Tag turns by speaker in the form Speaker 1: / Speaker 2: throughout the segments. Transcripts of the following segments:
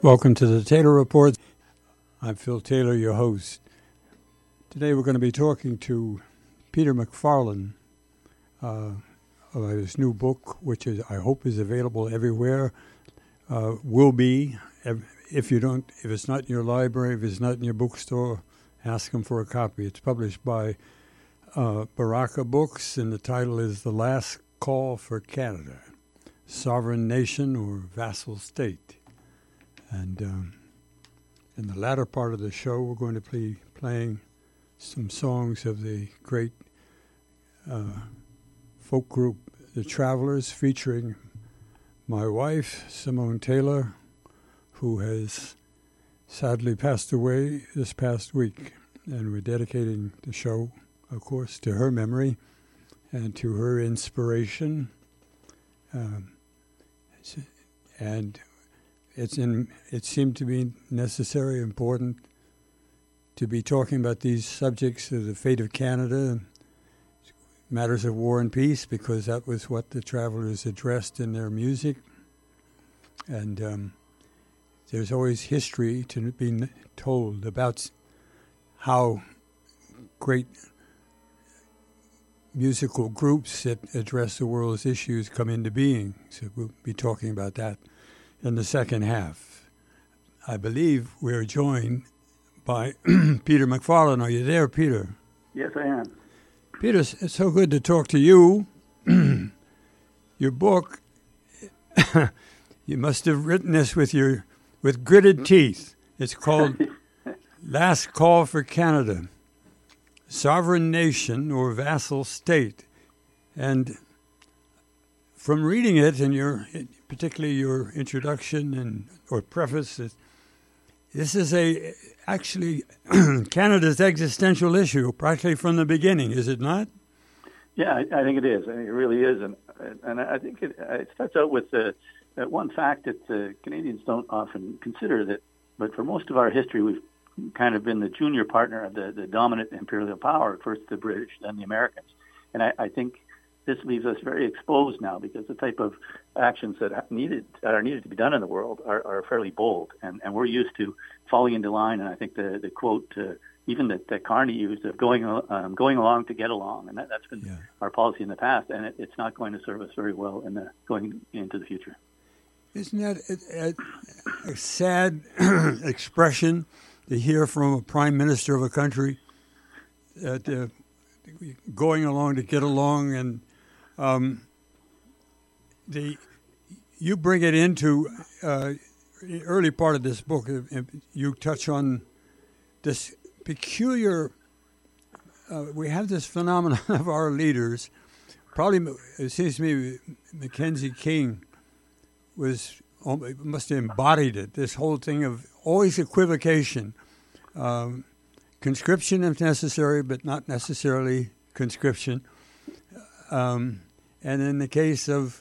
Speaker 1: Welcome to the Taylor Report. I'm Phil Taylor, your host. Today we're going to be talking to Peter McFarlane about his new book, which I hope is available everywhere. Will be. If it's not in your library, if it's not in your bookstore, ask them for a copy. It's published by Baraka Books, and the title is The Last Call for Canada, Sovereign Nation or Vassal State. And in the latter part of the show, we're going to be playing some songs of the great folk group, The Travelers, featuring my wife, Simone Taylor, who has sadly passed away this past week. And we're dedicating the show, of course, to her memory and to her inspiration. And it seemed to be necessary, important, to be talking about these subjects of the fate of Canada, matters of war and peace, because that was what the Travelers addressed in their music. And there's always history to be told about how great musical groups that address the world's issues come into being. So we'll be talking about that in the second half. I believe we're joined by Peter McFarlane. Are you there, Peter?
Speaker 2: Yes, I am.
Speaker 1: Peter, it's so good to talk to you. Your book, you must have written this with gritted teeth. It's called Last Call for Canada, Sovereign Nation or Vassal State. And from reading it, and particularly your introduction or preface, this is actually Canada's existential issue, practically from the beginning, is it not?
Speaker 2: Yeah, I think it is. I think it really is, and I think it starts out with one fact that Canadians don't often consider, that, but for most of our history, we've kind of been the junior partner of the dominant imperial power, first the British, then the Americans, and I think this leaves us very exposed now, because the type of actions that are needed to be done in the world are fairly bold, and we're used to falling into line. And I think the quote, even that Carney used, of going along to get along, and that's been our policy in the past, and it's not going to serve us very well going into the future.
Speaker 1: Isn't that a sad expression to hear from a prime minister of a country, that going along to get along? And you bring it into the early part of this book. You touch on this peculiar. We have this phenomenon of our leaders. Probably, it seems to me, Mackenzie King must have embodied it. This whole thing of always equivocation, conscription if necessary, but not necessarily conscription. And in the case of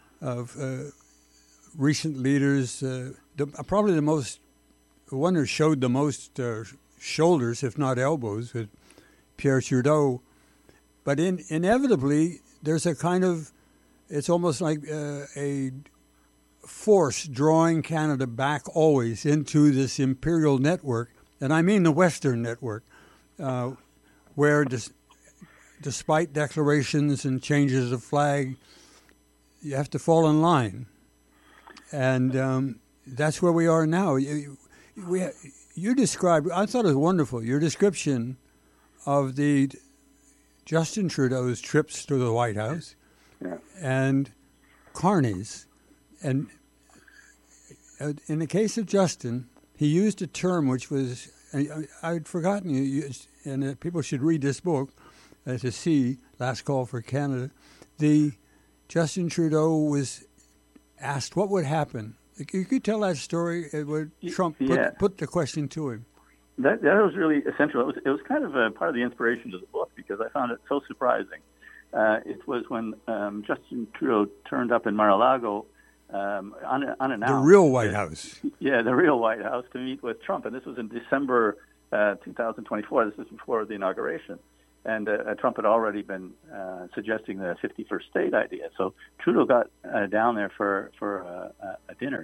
Speaker 1: recent leaders, probably the one who showed the most shoulders, if not elbows, was Pierre Trudeau. But inevitably, there's a kind of, it's almost like a force drawing Canada back always into this imperial network, and I mean the Western network, where despite declarations and changes of flag, you have to fall in line. And that's where we are now. You described, I thought it was wonderful, your description of the Justin Trudeau's trips to the White House and Carney's. And in the case of Justin, he used a term which was, I'd forgotten, and people should read this book to see, Last Call for Canada. Justin Trudeau was asked what would happen. You could tell that story where Trump put the question to him.
Speaker 2: That was really essential. It was kind of a part of the inspiration to the book, because I found it so surprising. It was when Justin Trudeau turned up in Mar-a-Lago unannounced.
Speaker 1: The real White House.
Speaker 2: Yeah, the real White House, to meet with Trump. And this was in December 2024. This is before the inauguration. And Trump had already been suggesting the 51st state idea. So Trudeau got down there for a dinner.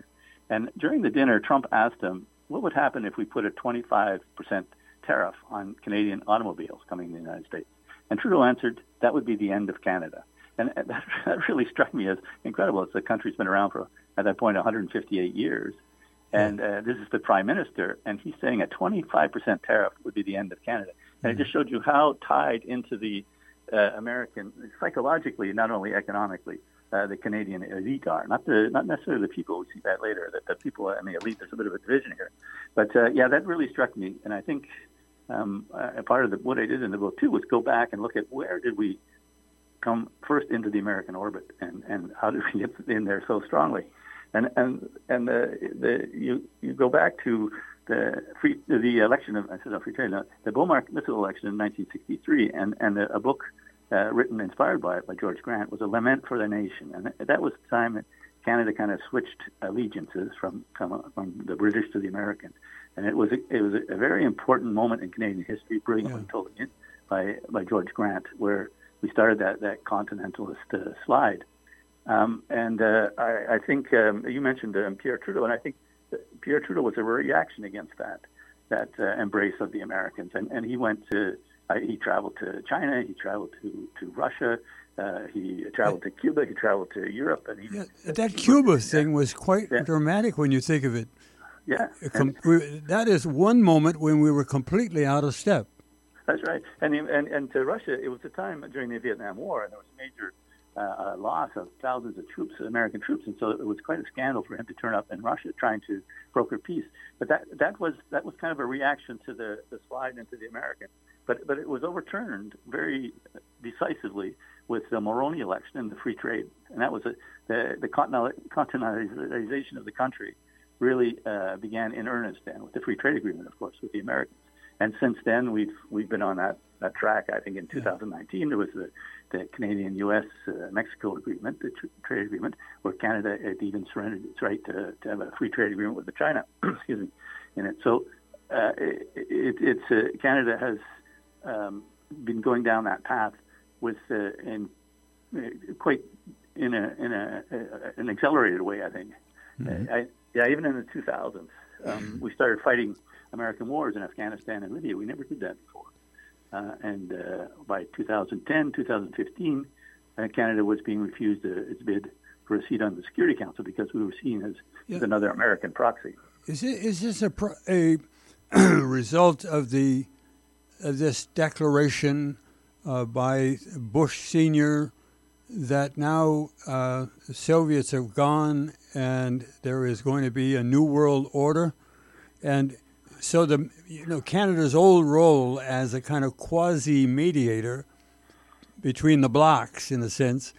Speaker 2: And during the dinner, Trump asked him, what would happen if we put a 25% tariff on Canadian automobiles coming to the United States? And Trudeau answered, that would be the end of Canada. And that really struck me as incredible. It's a country's been around for, at that point, 158 years. And this is the Prime Minister, and he's saying a 25% tariff would be the end of Canada. And it just showed you how tied into the American, psychologically, not only economically, the Canadian elite are. Not necessarily the people. We see that later, that the people in the elite, there's a bit of a division here. But, that really struck me. And I think a part of what I did in the book, too, was go back and look at where did we come first into the American orbit, and how did we get in there so strongly? And you go back to the election of the Beaumont missile election in 1963, and a book written inspired by it by George Grant was A Lament for the Nation, and that was the time that Canada kind of switched allegiances from the British to the Americans, and it was a very important moment in Canadian history, brilliantly told by George Grant, where we started that continentalist slide. I think you mentioned Pierre Trudeau, and I think Pierre Trudeau was a reaction against that embrace of the Americans. And he went he traveled to China, he traveled to Russia, he traveled to Cuba, he traveled to Europe. And
Speaker 1: that Cuba thing was quite dramatic when you think of it.
Speaker 2: Yeah.
Speaker 1: That is one moment when we were completely out of step.
Speaker 2: That's right. And to Russia, it was a time during the Vietnam War, and there was a major loss of thousands of troops, American troops, and so it was quite a scandal for him to turn up in Russia trying to broker peace. But that was kind of a reaction to the slide into the American. But it was overturned very decisively with the Mulroney election and the free trade, and that was the continentalization of the country really began in earnest then with the free trade agreement, of course, with the Americans. And since then, we've been on that track. I think in 2019 there was the Canadian-U.S. Mexico agreement, the trade agreement, where Canada had even surrendered its right to have a free trade agreement with China. Excuse me, in it. So Canada has been going down that path with an accelerated way, I think. Mm-hmm. Even in the 2000s, we started fighting American wars in Afghanistan and Libya. We never did that before. And by 2010, 2015, Canada was being refused its bid for a seat on the Security Council because we were seen as another American proxy.
Speaker 1: Is this a result of this declaration by Bush Sr. that now the Soviets have gone and there is going to be a new world order? And so Canada's old role as a kind of quasi-mediator between the blocs, in a sense,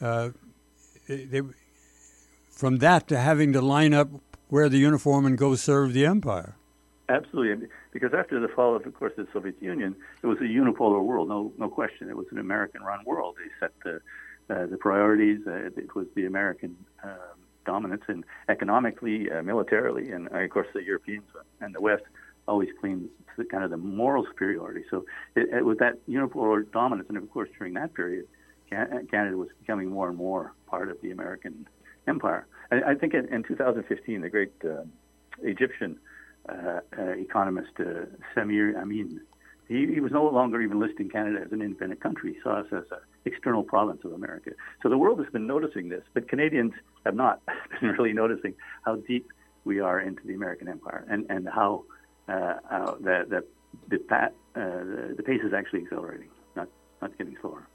Speaker 1: from that to having to line up wear the uniform and go serve the empire.
Speaker 2: Absolutely, because after the fall of course, the Soviet Union, it was a unipolar world, no question. It was an American-run world. They set the priorities. It was the American dominance, and economically, militarily, and of course the Europeans and the West always claimed kind of the moral superiority. So it was that unipolar dominance, and of course during that period, Canada was becoming more and more part of the American empire. I think in 2015, the great Egyptian economist Samir Amin, he was no longer even listing Canada as an independent country. He saw us as an external province of America. So the world has been noticing this, but Canadians have not been really noticing how deep we are into the American empire, and how the pace is actually accelerating, not getting slower.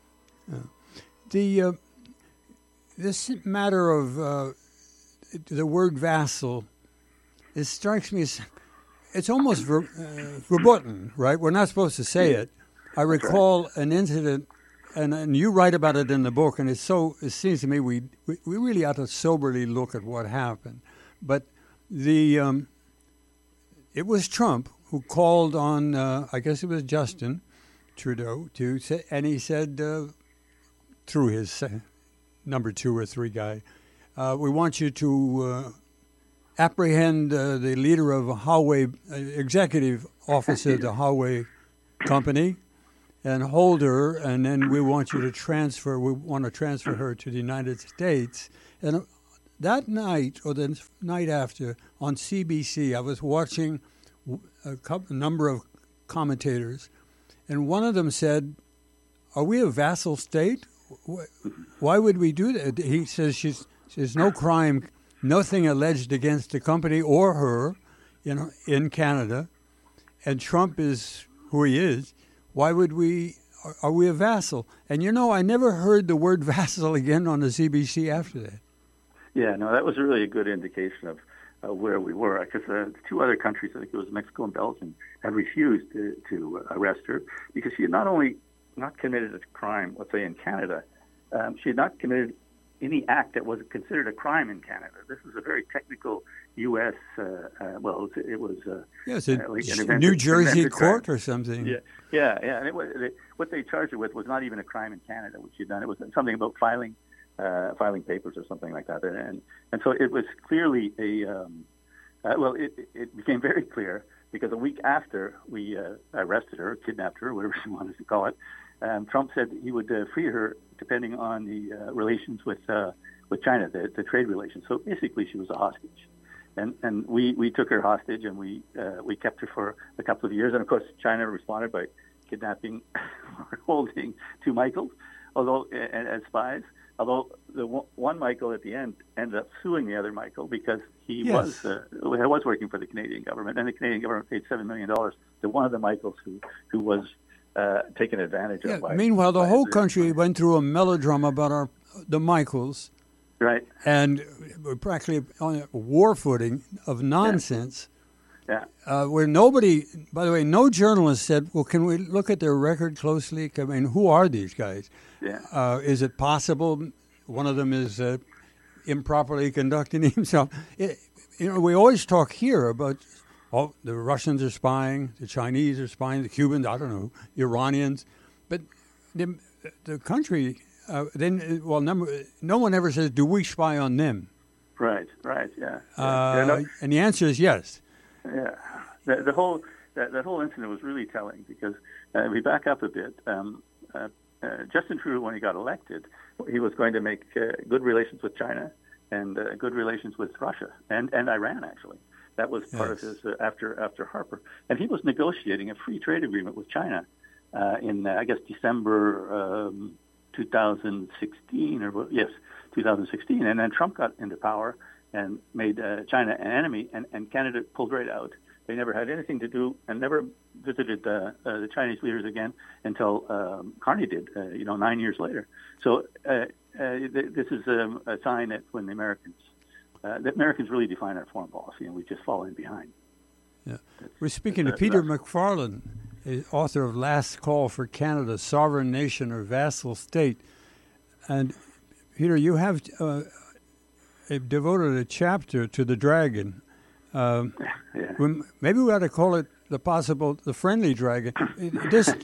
Speaker 1: This matter of the word vassal, it strikes me as it's almost verboten, right? We're not supposed to say it. I recall an incident, and you write about it in the book, and it seems to me we really ought to soberly look at what happened. But it was Trump who called on, I guess it was Justin Trudeau, to say, and he said through his number 2 or 3 guy, we want you to apprehend the leader of Huawei, executive officer of the Huawei company, and hold her, and then we want to transfer her to the United States. And that night or the night after on CBC, I was watching a number of commentators, and one of them said, "Are we a vassal state? Why would we do that?" He says there's no crime, nothing alleged against the company or her in Canada, and Trump is who he is. Why would we? Are we a vassal? And I never heard the word vassal again on the CBC after that.
Speaker 2: Yeah, no, that was really a good indication of where we were, because two other countries, I think it was Mexico and Belgium, had refused to arrest her because she had not only not committed a crime, let's say in Canada, she had not committed any act that was considered a crime in Canada. This was a very technical U.S. It was
Speaker 1: a New Jersey court or something.
Speaker 2: Yeah, and what they charged her with was not even a crime in Canada, which she'd done. It was something about filing papers or something like that, and so it was clearly it became very clear because a week after we arrested her, kidnapped her, whatever she wanted to call it, Trump said he would free her depending on the relations with China, the trade relations. So basically, she was a hostage, and we took her hostage and we kept her for a couple of years, and of course China responded by kidnapping or holding two Michaels, as spies. Although the one Michael at the end ended up suing the other Michael because he was working for the Canadian government, and the Canadian government paid $7 million to one of the Michaels who was taken advantage of.
Speaker 1: Meanwhile, the whole country went through a melodrama about the Michaels,
Speaker 2: right?
Speaker 1: And we're practically on a war footing of nonsense.
Speaker 2: Yeah.
Speaker 1: Where nobody, by the way, no journalist said, "Well, can we look at their record closely? I mean, who are these guys?
Speaker 2: Yeah.
Speaker 1: Is it possible one of them is improperly conducting himself?" We always talk here about, the Russians are spying, the Chinese are spying, the Cubans, I don't know, Iranians, but the country no one ever says, "Do we spy on them?"
Speaker 2: Right. Yeah.
Speaker 1: And the answer is yes.
Speaker 2: Yeah, the whole incident was really telling because we back up a bit. Justin Trudeau, when he got elected, he was going to make good relations with China and good relations with Russia and Iran. Actually, that was part of his after Harper, and he was negotiating a free trade agreement with China in December 2016 2016, and then Trump got into power and made China an enemy, and Canada pulled right out. They never had anything to do and never visited the Chinese leaders again until Carney did, 9 years later. So this is a sign that when the Americans really define our foreign policy, and we just fall in behind.
Speaker 1: Yeah, we're speaking to Peter McFarland, author of Last Call for Canada, Sovereign Nation or Vassal State. And Peter, you have devoted a chapter to the dragon. Maybe we ought to call it the friendly dragon. This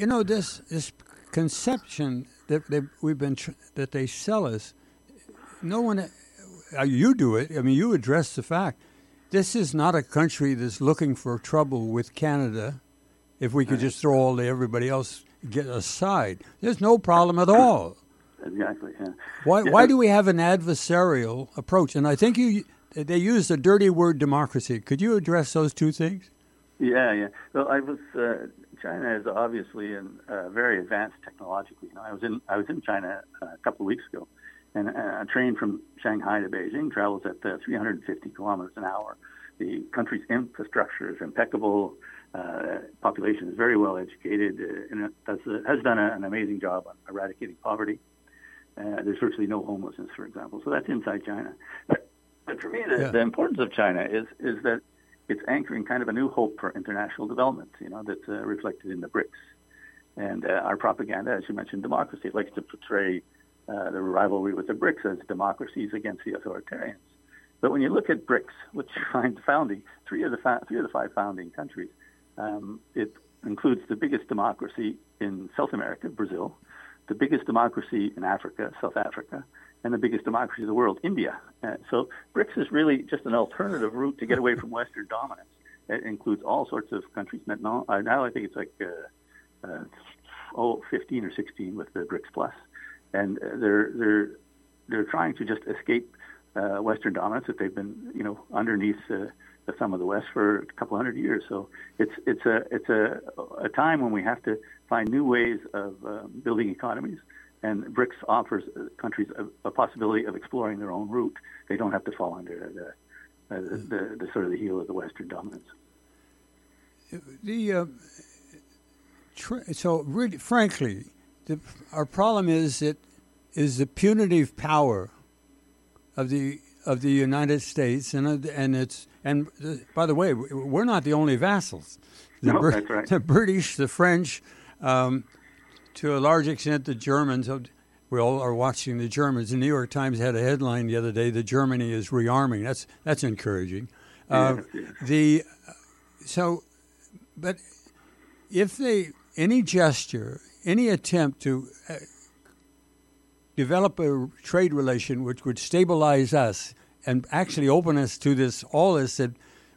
Speaker 1: conception that they sell us. No one, you do it. I mean, you address the fact. This is not a country that's looking for trouble with Canada. If we could just throw everybody else get aside, there's no problem at all.
Speaker 2: Exactly. Yeah.
Speaker 1: Why do we have an adversarial approach? And I think they use the dirty word democracy. Could you address those two things?
Speaker 2: Yeah. Well, China is obviously very advanced technologically. I was in China a couple of weeks ago, and a train from Shanghai to Beijing travels at 350 kilometers an hour. The country's infrastructure is impeccable. Population is very well educated, and it has done an amazing job on eradicating poverty. There's virtually no homelessness, for example. So that's inside China. But for me, the importance of China is that it's anchoring kind of a new hope for international development, that's reflected in the BRICS. And our propaganda, as you mentioned, democracy, it likes to portray the rivalry with the BRICS as democracies against the authoritarians. But when you look at BRICS, which finds founding, three of the five founding countries, it includes the biggest democracy in South America, Brazil, the biggest democracy in Africa, South Africa, and the biggest democracy in the world, India. So BRICS is really just an alternative route to get away from Western dominance. It includes all sorts of countries. Now I think it's like 15 or 16 with the BRICS Plus, and they're trying to just escape Western dominance that they've been, underneath the thumb of the West for a couple hundred years. So it's a time when we have to find new ways of building economies. And BRICS offers countries a possibility of exploring their own route. They don't have to fall under the sort of the heel of the Western dominance.
Speaker 1: So really, frankly, our problem is the punitive power of the United States, and by the way, we're not the only vassals.
Speaker 2: That's right.
Speaker 1: The British, the French, to a large extent, the Germans. We all are watching the Germans. The New York Times had a headline the other day that Germany is rearming. That's encouraging. But if any gesture, any attempt to develop a trade relation which would stabilize us and actually open us to the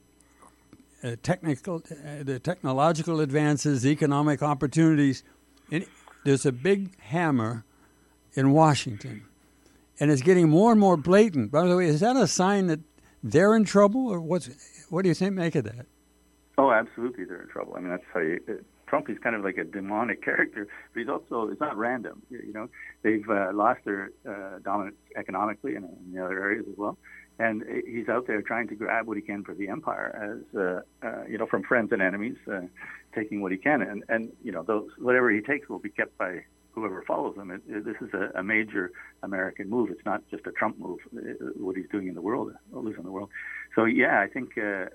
Speaker 1: technological advances, economic opportunities, there's a big hammer in Washington, and it's getting more and more blatant. By the way, is that a sign that they're in trouble, or what do you make of that?
Speaker 2: Oh, absolutely, they're in trouble. I mean, that's how Trump is kind of like a demonic character, but it's not random. They've lost their dominance economically and in the other areas as well. And he's out there trying to grab what he can for the empire, as from friends and enemies, taking what he can, and whatever he takes will be kept by whoever follows him. This is a major American move. It's not just a Trump move. What he's doing in the world, losing the world. So I think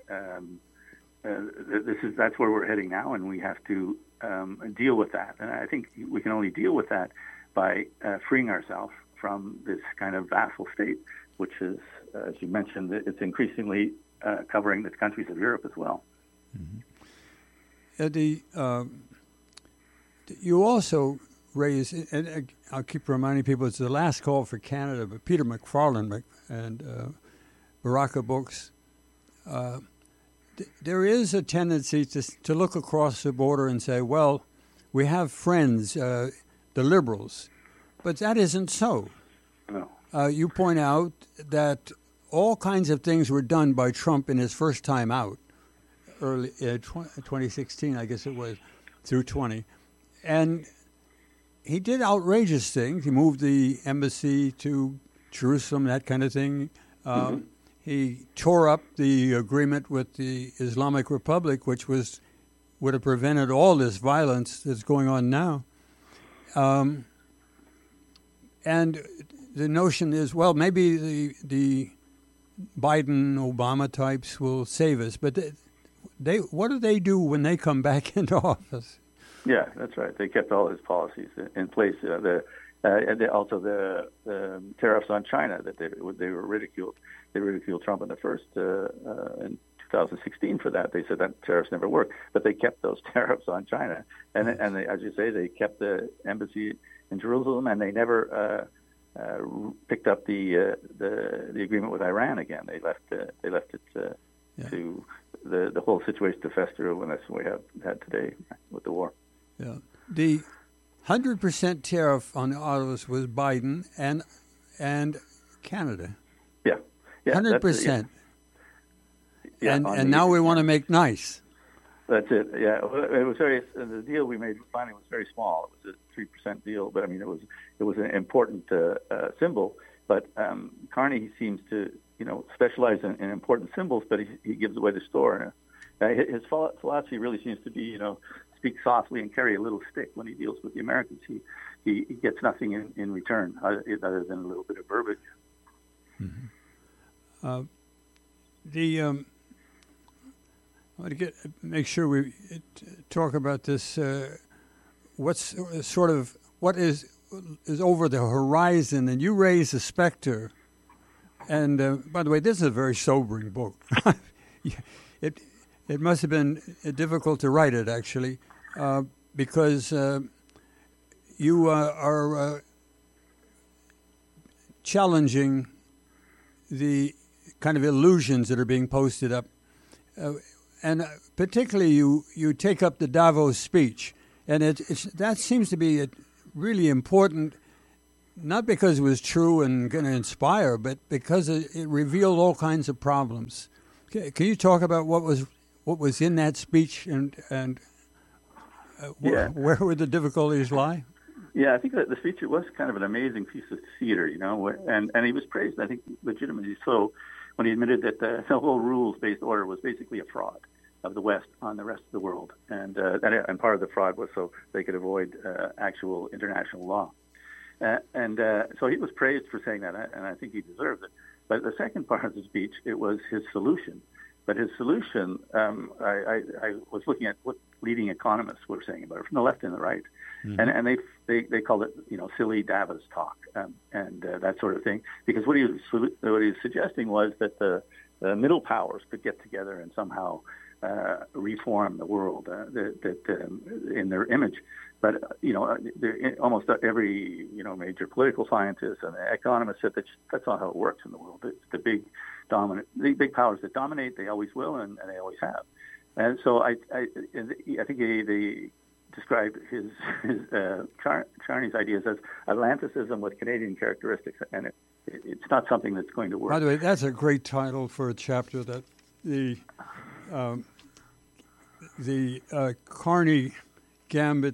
Speaker 2: that's where we're heading now, and we have to deal with that. And I think we can only deal with that by freeing ourselves from this kind of vassal state, which is, as you mentioned, it's increasingly covering the countries of Europe as well.
Speaker 1: Mm-hmm. You also raise, and I'll keep reminding people, it's the last call for Canada, but Peter McFarland and Baraka Books, there is a tendency to look across the border and say, well, we have friends, the Liberals, but that isn't so.
Speaker 2: No.
Speaker 1: You point out that all kinds of things were done by Trump in his first time out, early 2016, I guess it was, through 20. And he did outrageous things. He moved the embassy to Jerusalem, that kind of thing. He tore up the agreement with the Islamic Republic, which would have prevented all this violence that's going on now. And the notion is, well, maybe the Biden-Obama types will save us, but what do they do when they come back into office?
Speaker 2: Yeah, that's right. They kept all his policies in place. Also the tariffs on China that they were ridiculed. They ridiculed Trump in the first in 2016 for that. They said that tariffs never worked, but they kept those tariffs on China, and they, as you say, they kept the embassy in Jerusalem, and they never picked up the agreement with Iran again. They left it to the whole situation to fester, and that's what we have had today with the war.
Speaker 1: Yeah, the 100% tariff on the autos was Biden and Canada.
Speaker 2: Yeah,
Speaker 1: 100%. And now we want to make nice.
Speaker 2: That's it. Yeah, it was the deal we made finally was very small. It was a 3% deal, but I mean it was an important symbol. But Carney seems to specialize in important symbols, but he gives away the store. His philosophy really seems to be speak softly and carry a little stick when he deals with the Americans. He gets nothing in return other than a little bit of verbiage.
Speaker 1: Mm-hmm. I want to make sure we talk about this. What is over the horizon? And you raise a specter. And by the way, this is a very sobering book. It must have been difficult to write it, actually, because you are challenging the kind of illusions that are being posted up. And particularly you take up the Davos speech. And that seems to be really important not because it was true and going to inspire, but because it revealed all kinds of problems. Can you talk about what was in that speech and where would the difficulties lie?
Speaker 2: Yeah, I think that the speech was kind of an amazing piece of theater, and he was praised, I think, legitimately so, when he admitted that the whole rules-based order was basically a fraud of the West on the rest of the world, and part of the fraud was so they could avoid actual international law, so he was praised for saying that, and I think he deserved it. But the second part of the speech, it was his solution. But his solution, I was looking at what leading economists were saying about it, from the left and the right, and they called it, silly Davos talk, and that sort of thing, because what he was suggesting was that the middle powers could get together and somehow reform the world in their image. But almost every major political scientist and economist said that that's not how it works in the world. It's the big powers that dominate. They always will, and they always have. And so I think they described his Carney's ideas as Atlanticism with Canadian characteristics, and it's not something that's going to work.
Speaker 1: By the way, that's a great title for a chapter. That the Carney Gambit,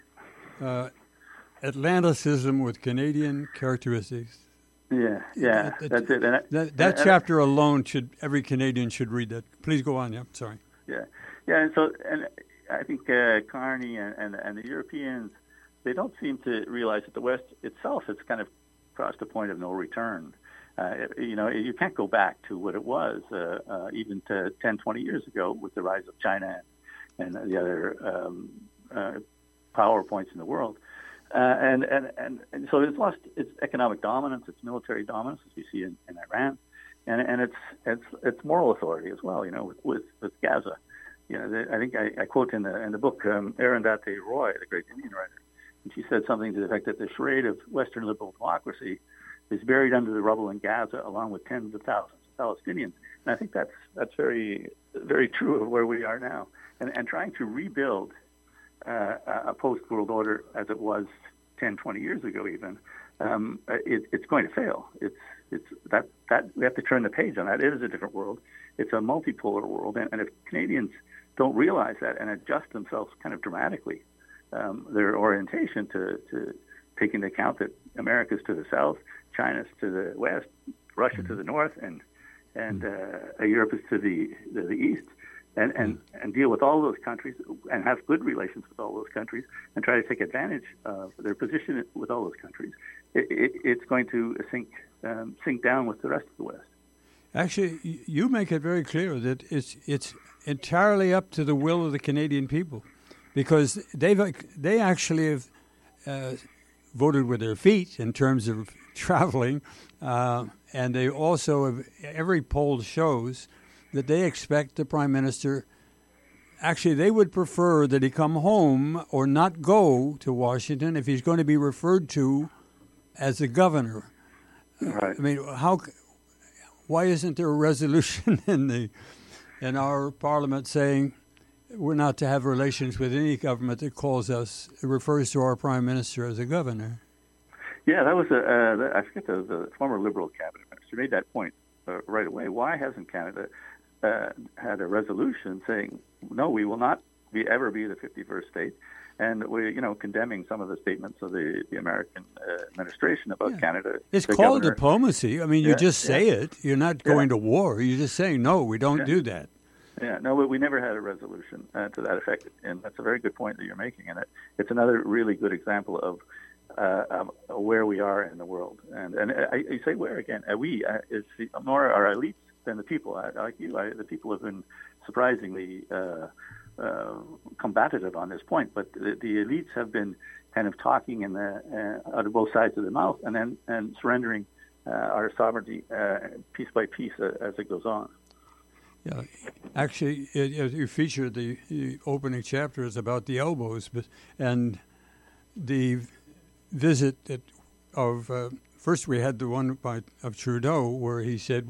Speaker 1: Atlanticism with Canadian characteristics.
Speaker 2: Yeah, that's it.
Speaker 1: That chapter alone every Canadian should read that. Please go on. Yeah, sorry.
Speaker 2: Yeah, and I think Carney and the Europeans, they don't seem to realize that the West itself has kind of crossed a point of no return. You can't go back to what it was even to 10, 20 years ago with the rise of China and the other power points in the world. And so it's lost its economic dominance, its military dominance, as we see in Iran, and its moral authority as well. With Gaza, I think I quote in the book Arundhati Roy, the great Indian writer, and she said something to the effect that the charade of Western liberal democracy is buried under the rubble in Gaza, along with tens of thousands of Palestinians. And I think that's very, very true of where we are now, and trying to rebuild a post-world order as it was 10, 20 years ago even, it's going to fail. It's that we have to turn the page on that. It is a different world. It's a multipolar world, and if Canadians don't realize that and adjust themselves kind of dramatically, their orientation to take into account that America's to the south, China's to the west, Russia to the north, and Europe is to the east, and deal with all those countries and have good relations with all those countries and try to take advantage of their position with all those countries, it's going to sink down with the rest of the West.
Speaker 1: Actually, you make it very clear that it's entirely up to the will of the Canadian people, because they actually have voted with their feet in terms of traveling, and they also have, every poll shows that they expect the Prime Minister, actually they would prefer that he come home or not go to Washington if he's going to be referred to as a governor.
Speaker 2: Right.
Speaker 1: I mean, why isn't there a resolution in our Parliament saying we're not to have relations with any government that refers to our Prime Minister as a governor?
Speaker 2: Yeah, that was I forget the former Liberal cabinet minister made that point right away. Why hasn't Canada had a resolution saying no, we will not ever be the 51st state, and we condemning some of the statements of the American administration about Canada.
Speaker 1: It's called diplomacy. I mean, you just say it. You're not going to war. You're just saying no, we don't do that.
Speaker 2: Yeah, no, we never had a resolution to that effect, and that's a very good point that you're making, and it's another really good example of where we are in the world. And I say where again? It's more our elites than the people. Like you, the people have been surprisingly combative on this point, but the elites have been kind of talking out of both sides of the mouth, and surrendering our sovereignty piece by piece as it goes on.
Speaker 1: Yeah, actually, you featured the opening chapter is about the elbows, and the visit of first we had the one of Trudeau where he said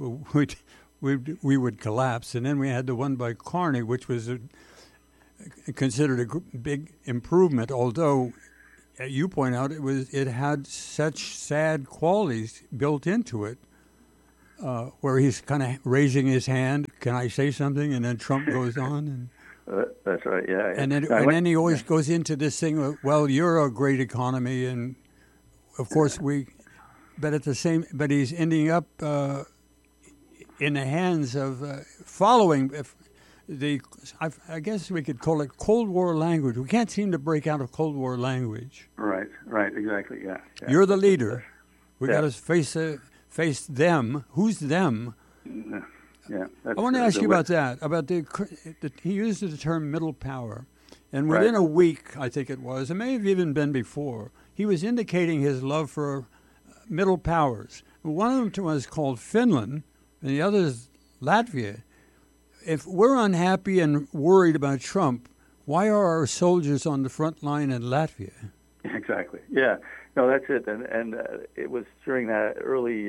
Speaker 1: we would collapse, and then we had the one by Carney, which was considered a big improvement, although you point out it had such sad qualities built into it, where he's kind of raising his hand. Can I say something? And then Trump goes on, and
Speaker 2: that's right. Yeah.
Speaker 1: and then he always goes into this thing of, well, you're a great economy, and of course but he's ending up in the hands of following I guess we could call it Cold War language. We can't seem to break out of Cold War language.
Speaker 2: Right, exactly, yeah.
Speaker 1: You're the leader. We got to face them. Who's them?
Speaker 2: Yeah.
Speaker 1: I want to ask you about that. He used the term middle power, and within a week, I think it was, it may have even been before, he was indicating his love for middle powers. One of them was called Finland, and the other is Latvia. If we're unhappy and worried about Trump, why are our soldiers on the front line in Latvia?
Speaker 2: Exactly. Yeah. No, that's it. And it was during that early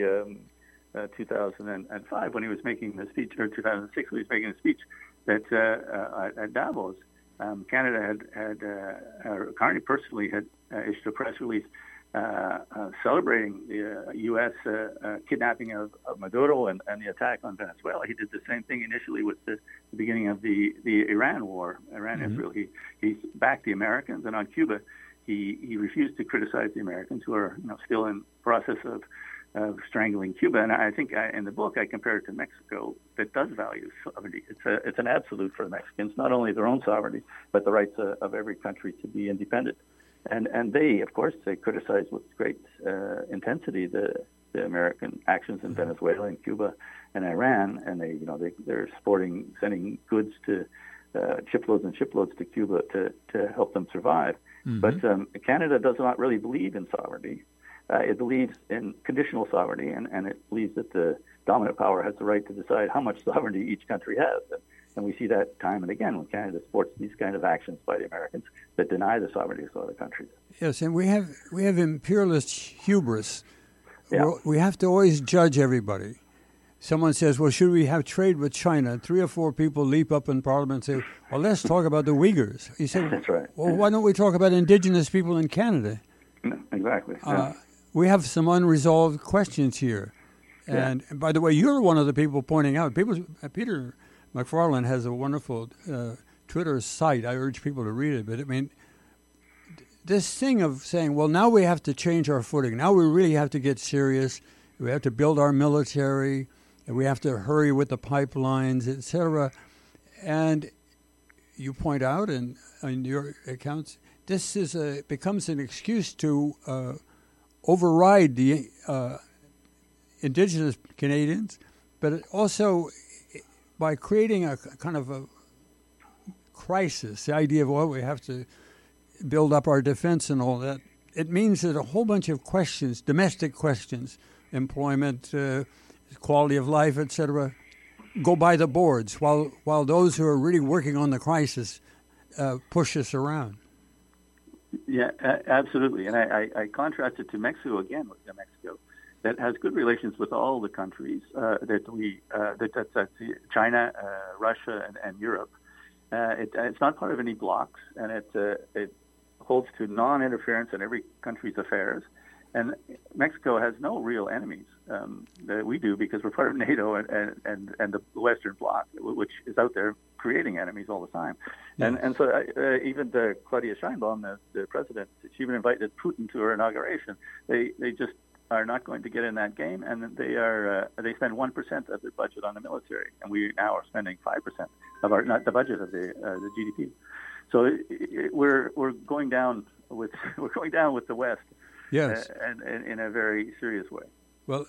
Speaker 2: 2005 when he was making the speech, or 2006 when he was making the speech that at Davos, Canada Carney personally had issued a press release celebrating the U.S. Kidnapping of Maduro and the attack on Venezuela. He did the same thing initially with the beginning of the Iran war, Iran-Israel. He backed the Americans, and on Cuba, he refused to criticize the Americans, who are still in process of strangling Cuba. And I think in the book I compare it to Mexico, that does value sovereignty. It's an absolute for the Mexicans, not only their own sovereignty, but the rights of every country to be independent. And they, of course, they criticize with great intensity the American actions in Venezuela and Cuba and Iran, and they're sending goods to shiploads and shiploads to Cuba to help them survive. Mm-hmm. But Canada does not really believe in sovereignty. It believes in conditional sovereignty, and it believes that the dominant power has the right to decide how much sovereignty each country has. And we see that time and again when Canada supports these kind of actions by the Americans that deny the sovereignty of other countries.
Speaker 1: Yes, and we have imperialist hubris. Yeah. We have to always judge everybody. Someone says, well, should we have trade with China? 3 or 4 people leap up in Parliament and say, well, let's talk about the Uyghurs. You say,
Speaker 2: that's right.
Speaker 1: Well, why don't we talk about indigenous people in Canada?
Speaker 2: Exactly.
Speaker 1: We have some unresolved questions here. And by the way, you're one of the people pointing out. Peter McFarland has a wonderful Twitter site. I urge people to read it. But, I mean, this thing of saying, well, now we have to change our footing. Now we really have to get serious. We have to build our military. And we have to hurry with the pipelines, et cetera. And you point out in your accounts, this becomes an excuse to override the indigenous Canadians, but it also by creating a kind of a crisis, the idea of, well, we have to build up our defense and all that, it means that a whole bunch of questions, domestic questions, employment, quality of life, et cetera, go by the boards, while those who are really working on the crisis push us around.
Speaker 2: Yeah, absolutely. And I contrast it to Mexico again, with Mexico, that has good relations with all the countries that's China, Russia, and Europe. It's not part of any blocs, and it holds to non-interference in every country's affairs. And Mexico has no real enemies that we do, because we're part of NATO and the Western Bloc, which is out there creating enemies all the time. Yeah. And so even Claudia Sheinbaum, the president, she even invited Putin to her inauguration. They just are not going to get in that game, and they spend 1% of their budget on the military, and we now are spending 5% of not the budget of the GDP. So we're going down with the West.
Speaker 1: Yes,
Speaker 2: and in a very serious way.
Speaker 1: Well,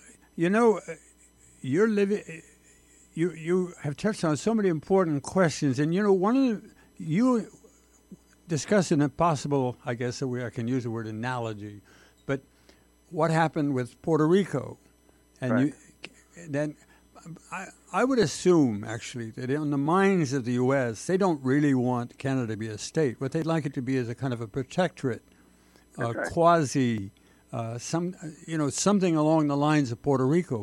Speaker 1: you're living. You have touched on so many important questions, and you discuss in a possible, I guess I can use the word analogy, but what happened with Puerto Rico, and
Speaker 2: right.
Speaker 1: Then I would assume actually that in the minds of the U.S. they don't really want Canada to be a state. What they'd like it to be is a kind of a protectorate. Quasi, something along the lines of Puerto Rico,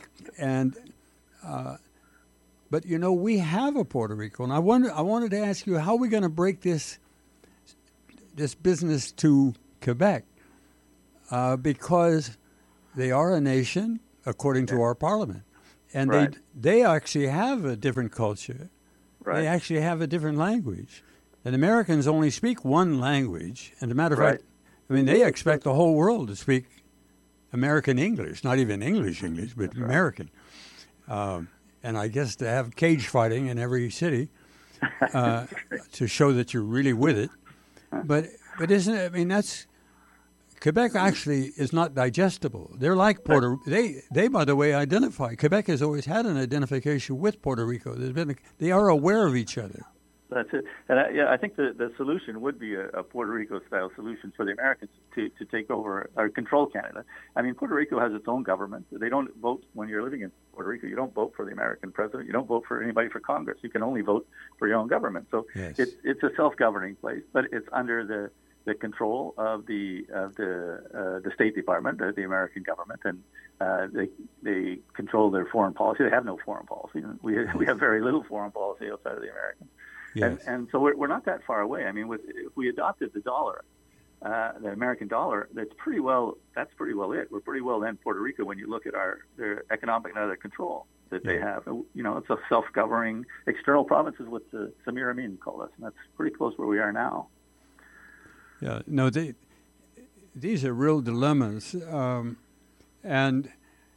Speaker 1: but we have a Puerto Rico, and I wanted to ask you, how are we going to break this business to Quebec because they are a nation according to our parliament. And
Speaker 2: Right.
Speaker 1: they actually have a different culture.
Speaker 2: Right.
Speaker 1: They actually have a different language. And Americans only speak one language. And as a matter of
Speaker 2: Right.
Speaker 1: fact, I mean, they expect the whole world to speak American English, not even English, but American. And I guess to have cage fighting in every city to show that you're really with it. But isn't it, I mean, Quebec actually is not digestible. They're like Puerto. They by the way identify. Quebec has always had an identification with Puerto Rico. They are aware of each other.
Speaker 2: That's it. And I think the solution would be a Puerto Rico-style solution for the Americans to take over or control Canada. I mean, Puerto Rico has its own government. They don't vote when you're living in Puerto Rico. You don't vote for the American president. You don't vote for anybody for Congress. You can only vote for your own government. So
Speaker 1: Yes.
Speaker 2: it's a self-governing place, but it's under the control of the State Department, the American government, and they control their foreign policy. They have no foreign policy. We have very little foreign policy outside of the Americans.
Speaker 1: Yes.
Speaker 2: And so we're not that far away. I mean, if we adopted the dollar, the American dollar, that's pretty well it. We're pretty well then Puerto Rico when you look at their economic and other control that they have. You know, it's a self-governing external province is what Samir Amin called us, and that's pretty close where we are now.
Speaker 1: Yeah, no, these are real dilemmas, and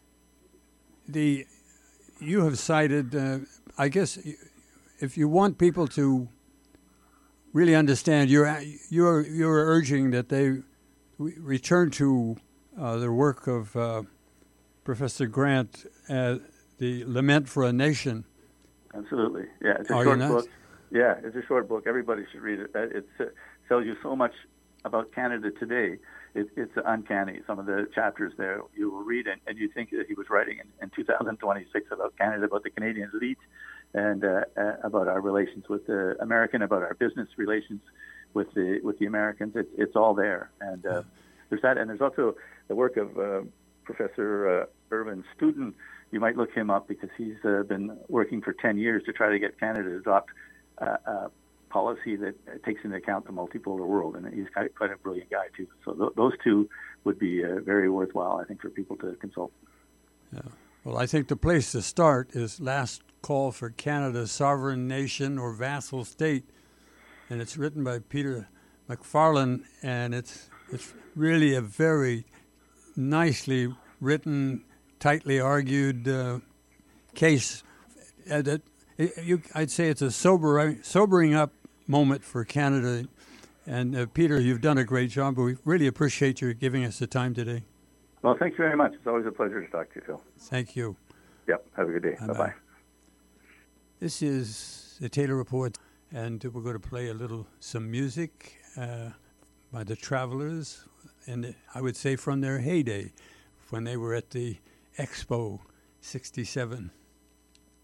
Speaker 1: you have cited. I guess if you want people to really understand, you're urging that they return to the work of Professor Grant, the Lament for a Nation.
Speaker 2: Absolutely, yeah, it's a short book. Yeah, it's a short book. Everybody should read it. It tells you so much about Canada today. It's uncanny. Some of the chapters there you will read, and you think that he was writing in 2026 about Canada, about the Canadian elite, and about our relations with the American, about our business relations with the Americans. It's all there, and there's that, and there's also the work of Professor Irvin Studin. You might look him up because he's been working for 10 years to try to get Canada to adopt policy that takes into account the multipolar world, and he's quite a brilliant guy too. So those two would be very worthwhile, I think, for people to consult.
Speaker 1: Yeah. Well, I think the place to start is Last Call for Canada, Sovereign Nation or Vassal State, and it's written by Peter McFarlane, and it's really a very nicely written, tightly argued case. I'd say it's a sobering up moment for Canada. And Peter, you've done a great job. We really appreciate you giving us the time today.
Speaker 2: Well, thank you very much. It's always a pleasure to talk to you, Phil.
Speaker 1: Thank you.
Speaker 2: Yep. Have a good day. Bye-bye.
Speaker 1: This is the Taylor Report, and we're going to play some music by the Travelers, and I would say from their heyday, when they were at the Expo 67.